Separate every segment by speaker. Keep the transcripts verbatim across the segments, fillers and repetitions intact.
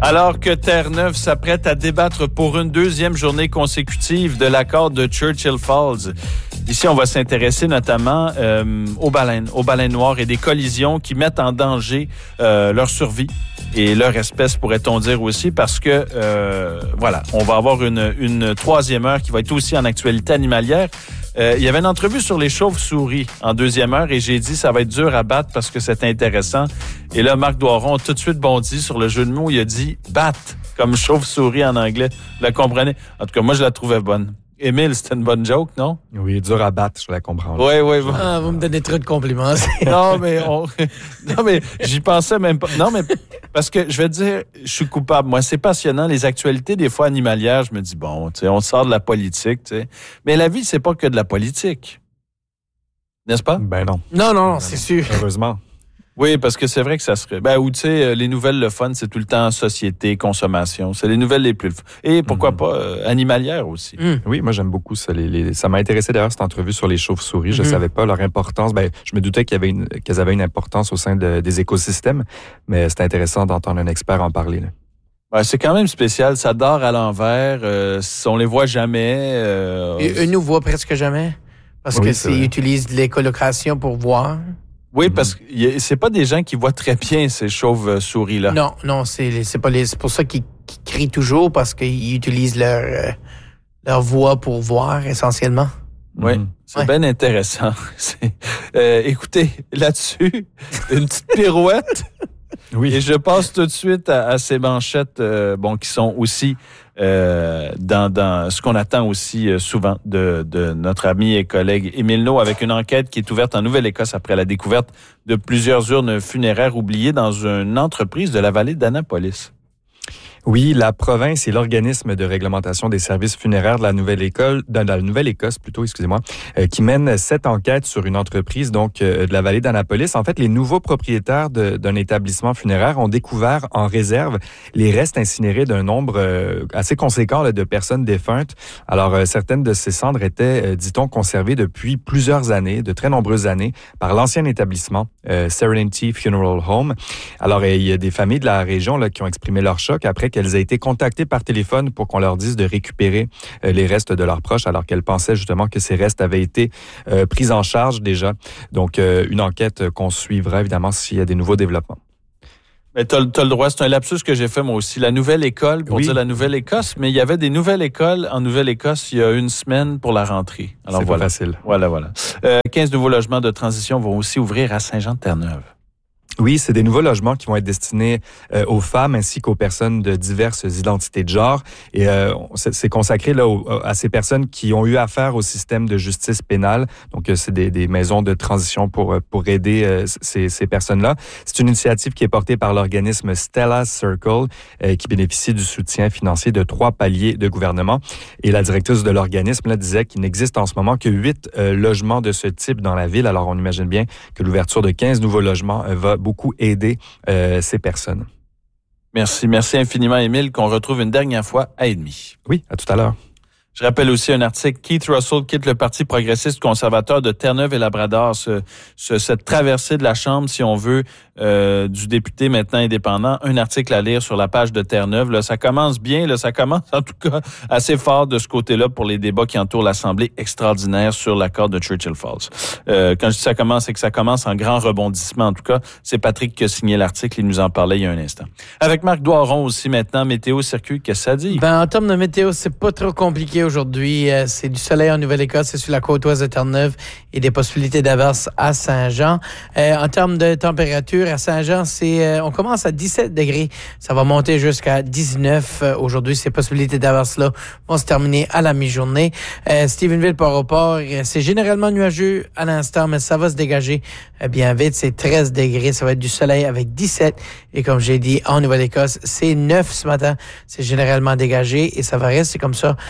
Speaker 1: Alors que Terre-Neuve s'apprête à débattre pour une deuxième journée consécutive de l'accord de Churchill Falls. Ici, on va s'intéresser notamment euh, aux baleines, aux baleines noires et des collisions qui mettent en danger euh, leur survie et leur espèce, pourrait-on dire aussi, parce que, euh, voilà, on va avoir une, une troisième heure qui va être aussi en actualité animalière. Euh, il y avait une entrevue sur les chauves-souris en deuxième heure et j'ai dit ça va être dur à battre parce que c'est intéressant. Et là, Marc Doiron a tout de suite bondi sur le jeu de mots. Il a dit « bat » comme chauve-souris en anglais. Vous la comprenez? En tout cas, moi, je la trouvais bonne. Émile, c'était une bonne joke, non?
Speaker 2: Oui, dur à battre, je la comprends.
Speaker 1: Oui, oui. Bon.
Speaker 3: Ah, vous me donnez trop de compliments.
Speaker 1: non, mais on... non, mais j'y pensais même pas. Non, mais parce que je vais te dire, je suis coupable. Moi, c'est passionnant. Les actualités, des fois, animalières, je me dis, bon, tu sais, on sort de la politique, tu sais. Mais la vie, c'est pas que de la politique. N'est-ce pas?
Speaker 2: Ben non.
Speaker 3: Non, non, non, c'est sûr.
Speaker 2: Heureusement.
Speaker 1: Oui, parce que c'est vrai que ça serait... Ben, ou tu sais, les nouvelles, le fun, c'est tout le temps société, consommation. C'est les nouvelles les plus... Et pourquoi mm-hmm. pas euh, animalières aussi.
Speaker 2: Mm. Oui, moi, j'aime beaucoup ça. Les, les... Ça m'a intéressé d'ailleurs, cette entrevue sur les chauves-souris. Mm-hmm. Je savais pas leur importance. Ben, je me doutais qu'il y avait une... qu'elles avaient une importance au sein de... des écosystèmes, mais c'était intéressant d'entendre un expert en parler. Là.
Speaker 1: Ben, c'est quand même spécial. Ça dort à l'envers. Euh, on les voit jamais. Euh...
Speaker 3: Et eux nous voient presque jamais. Parce oui, que s'ils utilisent l'écolocation pour voir...
Speaker 1: Oui, parce que c'est pas des gens qui voient très bien ces chauves-souris-là.
Speaker 3: Non, non, c'est, c'est pas les, c'est pour ça qu'ils, qu'ils crient toujours, parce qu'ils utilisent leur, euh, leur voix pour voir, essentiellement.
Speaker 1: Oui, mmh. c'est ouais. bien intéressant. C'est, euh, écoutez, là-dessus, une petite pirouette. Oui. Et je passe tout de suite à, à ces manchettes, euh, bon, qui sont aussi euh, dans, dans ce qu'on attend aussi euh, souvent de, de notre ami et collègue Émile Naud, avec une enquête qui est ouverte en Nouvelle-Écosse après la découverte de plusieurs urnes funéraires oubliées dans une entreprise de la vallée d'Annapolis.
Speaker 2: Oui, la province et l'organisme de réglementation des services funéraires de la Nouvelle-École, de la Nouvelle-Écosse plutôt, excusez-moi, euh, qui mène cette enquête sur une entreprise donc euh, de la vallée d'Annapolis. En fait, les nouveaux propriétaires de, d'un établissement funéraire ont découvert en réserve les restes incinérés d'un nombre euh, assez conséquent là, de personnes défuntes. Alors, euh, certaines de ces cendres étaient, euh, dit-on, conservées depuis plusieurs années, de très nombreuses années, par l'ancien établissement euh, Serenity Funeral Home. Alors, il y a des familles de la région là, qui ont exprimé leur choc après qu'elles aient été contactées par téléphone pour qu'on leur dise de récupérer euh, les restes de leurs proches, alors qu'elles pensaient justement que ces restes avaient été euh, pris en charge déjà. Donc, euh, une enquête qu'on suivra évidemment s'il y a des nouveaux développements.
Speaker 1: Mais t'as, t'as le droit, c'est un lapsus que j'ai fait moi aussi. La Nouvelle-École, pour oui. dire la Nouvelle-Écosse, mais il y avait des nouvelles écoles en Nouvelle-Écosse il y a une semaine pour la rentrée. Alors
Speaker 2: C'est
Speaker 1: voilà.
Speaker 2: pas facile.
Speaker 1: Voilà, voilà. Euh, quinze nouveaux logements de transition vont aussi ouvrir à Saint-Jean-de-Terre-Neuve.
Speaker 2: Oui, c'est des nouveaux logements qui vont être destinés euh, aux femmes ainsi qu'aux personnes de diverses identités de genre. Et euh, c'est, c'est consacré là au, à ces personnes qui ont eu affaire au système de justice pénale. Donc, euh, c'est des, des maisons de transition pour pour aider euh, ces, ces personnes-là. C'est une initiative qui est portée par l'organisme Stella Circle, euh, qui bénéficie du soutien financier de trois paliers de gouvernement. Et la directrice de l'organisme là, disait qu'il n'existe en ce moment que huit euh, logements de ce type dans la ville. Alors, on imagine bien que l'ouverture de quinze nouveaux logements euh, va beaucoup aider euh, ces personnes.
Speaker 1: Merci. Merci infiniment, Émile, qu'on retrouve une dernière fois à et demi.
Speaker 2: Oui, à tout à l'heure.
Speaker 1: Je rappelle aussi un article, Keith Russell quitte le Parti progressiste conservateur de Terre-Neuve et Labrador. Ce, ce, cette traversée de la Chambre, si on veut, euh, du député maintenant indépendant. Un article à lire sur la page de Terre-Neuve. Là, ça commence bien, là, ça commence en tout cas assez fort de ce côté-là pour les débats qui entourent l'Assemblée extraordinaire sur l'accord de Churchill Falls. Euh, quand je dis ça commence, c'est que ça commence en grand rebondissement. En tout cas, c'est Patrick qui a signé l'article. Il nous en parlait il y a un instant. Avec Marc Doiron aussi maintenant, météo circuit, qu'est-ce que ça dit?
Speaker 3: Ben, en termes de météo, c'est pas trop compliqué aujourd'hui. Euh, c'est du soleil en Nouvelle-Écosse, c'est sur la côte ouest de Terre-Neuve et des possibilités d'averses à Saint-Jean. Euh, en termes de température, à Saint-Jean, c'est euh, on commence à dix-sept degrés. Ça va monter jusqu'à dix-neuf. Euh, aujourd'hui, ces possibilités d'averses-là vont se terminer à la mi-journée. Euh, Stephenville, Port-au-Port, c'est généralement nuageux à l'instant, mais ça va se dégager euh, bien vite. C'est treize degrés. Ça va être du soleil avec dix-sept. Et comme j'ai dit, en Nouvelle-Écosse, c'est neuf ce matin. C'est généralement dégagé et ça va rester comme ça avec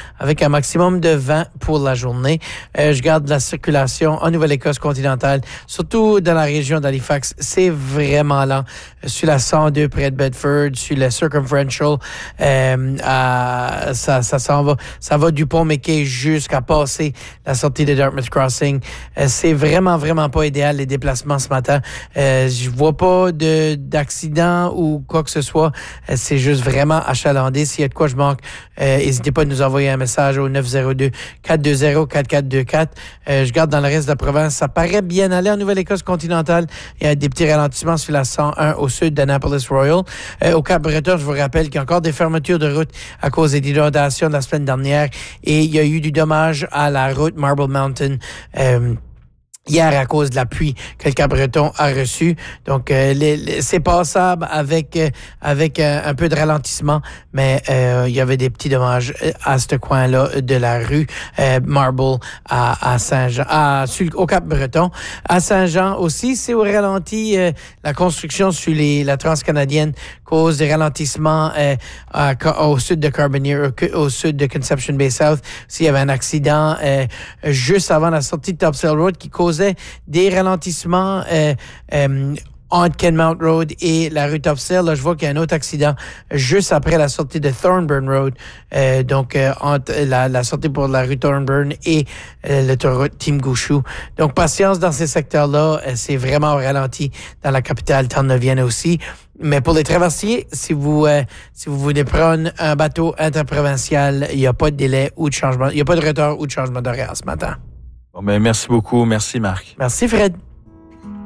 Speaker 3: avec un maximum de vingt pour la journée. Euh, je garde la circulation en Nouvelle-Écosse continentale, surtout dans la région d'Halifax. C'est vraiment lent. Sur la cent deux près de Bedford, sur le Circumferential, euh, à, ça, ça s'en va, ça va du pont McKay jusqu'à passer la sortie de Dartmouth Crossing. Euh, c'est vraiment, vraiment pas idéal les déplacements ce matin. Euh, je vois pas de d'accident ou quoi que ce soit. Euh, c'est juste vraiment achalandé. S'il y a de quoi je manque, euh, n'hésitez pas à nous envoyer un message au neuf zéro deux, quatre deux zéro, quatre quatre deux quatre. Euh, je garde dans le reste de la province. Ça paraît bien aller en Nouvelle-Écosse continentale. Il y a des petits ralentissements sur la cent un au sud d'Annapolis Royal. Euh, au Cap-Breton, je vous rappelle qu'il y a encore des fermetures de route à cause des inondations de la semaine dernière et il y a eu du dommage à la route Marble Mountain euh, hier à cause de la pluie que le Cap-Breton a reçu. Donc, euh, les, les, c'est passable avec euh, avec euh, un peu de ralentissement, mais euh, il y avait des petits dommages à ce coin-là de la rue euh, Marble à, à Saint-Jean, à, sur, au Cap-Breton. À Saint-Jean aussi, c'est au ralenti. Euh, la construction sur les, la transcanadienne cause des ralentissements euh, à, au sud de Carbonear, au, au sud de Conception Bay South. S'il y avait un accident euh, juste avant la sortie de Topsail Road qui cause des ralentissements euh, euh, entre Kenmount Road et la rue Topsail. Là, je vois qu'il y a un autre accident juste après la sortie de Thornburn Road. Euh, donc, euh, entre la, la sortie pour la rue Thornburn et euh, l'autoroute Team-Gouchou. Donc, patience dans ces secteurs-là. Euh, c'est vraiment ralenti dans la capitale Terre-Neuvienne aussi. Mais pour les traversiers, si vous euh, si vous voulez prendre un bateau interprovincial, il n'y a pas de délai ou de changement. Il n'y a pas de retard ou de changement d'horaire ce matin.
Speaker 1: Bon, ben, merci beaucoup. Merci, Marc.
Speaker 3: Merci, Fred.